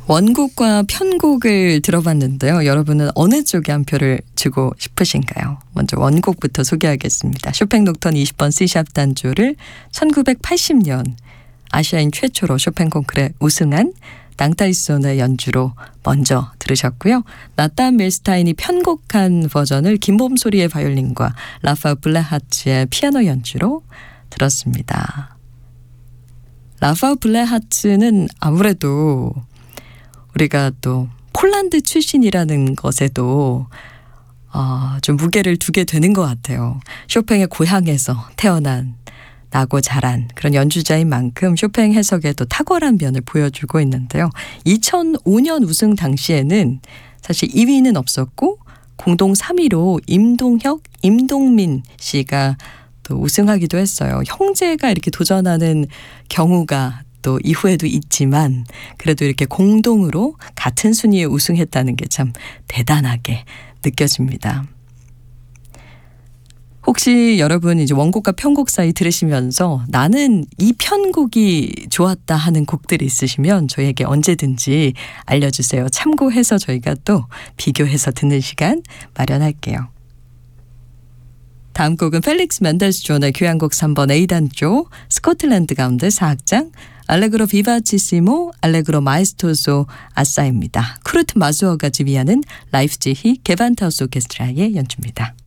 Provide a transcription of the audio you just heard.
원곡과 편곡을 들어봤는데요. 여러분은 어느 쪽에 한 표를 주고 싶으신가요? 먼저 원곡부터 소개하겠습니다. 쇼팽 녹턴 20번 C샵 단조를 1980년 아시아인 최초로 쇼팽 콩쿠르에 우승한 낭타이손의 연주로 먼저 들으셨고요. 나탄 밀스타인이 편곡한 버전을 김범소리의 바이올린과 라파엘 블레하츠의 피아노 연주로 들었습니다. 라파엘 블레하츠는 아무래도 우리가 또 폴란드 출신이라는 것에도 좀 무게를 두게 되는 것 같아요. 쇼팽의 고향에서 태어난 나고 자란 그런 연주자인 만큼 쇼팽 해석에도 탁월한 면을 보여주고 있는데요. 2005년 우승 당시에는 사실 2위는 없었고 공동 3위로 임동혁, 임동민 씨가 또 우승하기도 했어요. 형제가 이렇게 도전하는 경우가 또 이후에도 있지만 그래도 이렇게 공동으로 같은 순위에 우승했다는 게 참 대단하게 느껴집니다. 혹시 여러분 이제 원곡과 편곡 사이 들으시면서 나는 이 편곡이 좋았다 하는 곡들이 있으시면 저희에게 언제든지 알려주세요. 참고해서 저희가 또 비교해서 듣는 시간 마련할게요. 다음 곡은 펠릭스 멘델스 존의 교향곡 3번 A단조 스코틀랜드 가운데 4악장 알레그로 비바치시모 알레그로 마에스토소 아싸입니다. 쿠르트 마수어가 지휘하는 라이프지히 게반타우스 오케스트라의 연주입니다.